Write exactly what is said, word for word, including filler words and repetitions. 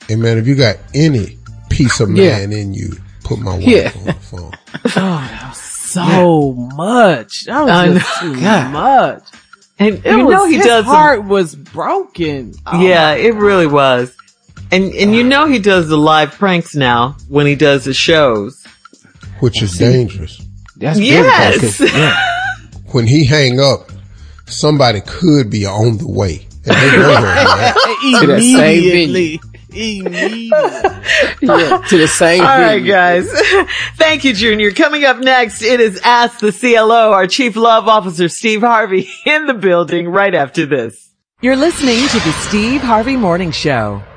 And man, if you got any piece of man yeah. in you, put my wife yeah. on the phone. Oh, that was so yeah. much. That was just too God. much. And it you was, know he his does. His heart some, was broken. Oh yeah, it really was. And and you know he does the live pranks now when he does the shows, which is dangerous. That's yes. Yeah. When he hang up, somebody could be on the way. And they know to that same venue. Immediately. Yeah, to the same All venue. right, guys. Thank you, Junior. Coming up next, it is Ask the C L O, our Chief Love Officer, Steve Harvey, in the building right after this. You're listening to the Steve Harvey Morning Show.